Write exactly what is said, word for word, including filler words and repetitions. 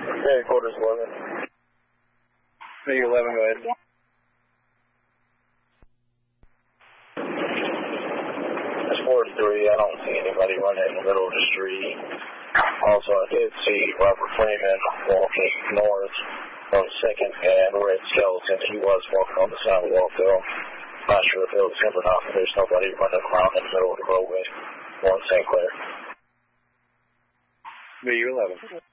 Headquarters eleven. Maybe eleven, go ahead. It's forty-three. I don't see anybody running in the middle of the street. Also, I did see Robert Freeman walking north on second and Red Skeleton. He was walking on the sidewalk, though. Not sure if it was him or not, but there's nobody running around in the middle of the roadway on Saint Clair. Maybe eleven.